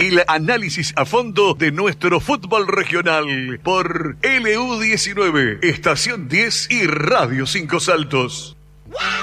el análisis a fondo de nuestro fútbol regional por LU19, Estación 10 y Radio 5 Saltos.